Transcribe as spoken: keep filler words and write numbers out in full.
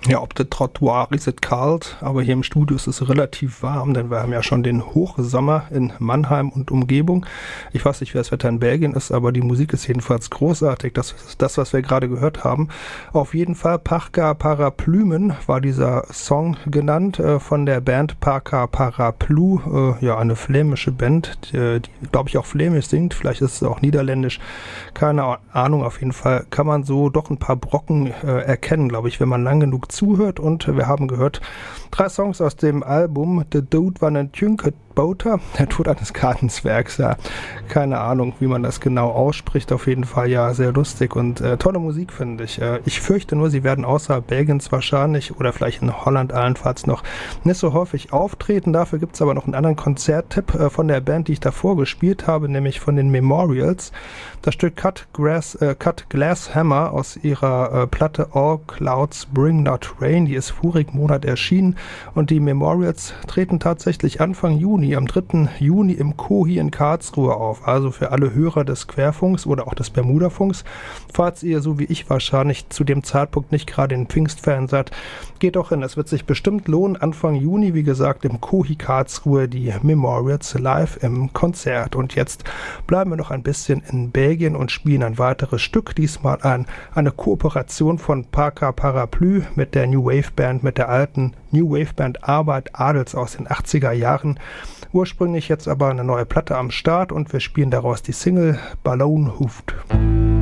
Ja, ob das Trottoir ist es kalt, aber hier im Studio ist es relativ warm, denn wir haben ja schon den Hochsommer in Mannheim und Umgebung. Ich weiß nicht, wie das Wetter in Belgien ist, aber die Musik ist jedenfalls großartig. Das ist das, was wir gerade gehört haben. Auf jeden Fall Parka Paraplumen war dieser Song genannt, äh, von der Band Parka Paraplu, äh, ja, eine flämische Band, die, die glaube ich auch flämisch singt, vielleicht ist es auch niederländisch, keine Ahnung, auf jeden Fall kann man so doch ein paar Brocken äh, erkennen, glaube ich, wenn man lang genug zuhört. Und wir haben gehört drei Songs aus dem Album The Dude van den Tjunke Bouter, der Tod eines Gartenzwergs, ja, keine Ahnung, wie man das genau ausspricht, auf jeden Fall ja sehr lustig und äh, tolle Musik, finde ich. Äh, ich fürchte nur, sie werden außerhalb Belgiens wahrscheinlich oder vielleicht in Holland allenfalls noch nicht so häufig auftreten. Dafür gibt es aber noch einen anderen Konzerttipp äh, von der Band, die ich davor gespielt habe, nämlich von den Memorials. Das Stück Cut, Grass, äh, Cut Glass Hammer aus ihrer äh, Platte All Clouds Bring Not Rain, die ist vorigen Monat erschienen und die Memorials treten tatsächlich Anfang Juni, am dritten Juni im Kohi in Karlsruhe auf. Also für alle Hörer des Querfunks oder auch des Bermudafunks, falls ihr so wie ich wahrscheinlich zu dem Zeitpunkt nicht gerade ein Pfingstfan seid, geht doch hin. Es wird sich bestimmt lohnen. Anfang Juni, wie gesagt, im Kohi Karlsruhe die Memorials live im Konzert. Und jetzt bleiben wir noch ein bisschen in Belgien und spielen ein weiteres Stück. Diesmal ein, eine Kooperation von Parka Paraplu mit der New Wave Band, mit der alten New Wave Band Arbeit Adels aus den achtziger Jahren. Ursprünglich jetzt aber eine neue Platte am Start und wir spielen daraus die Single Balloon Hoofed.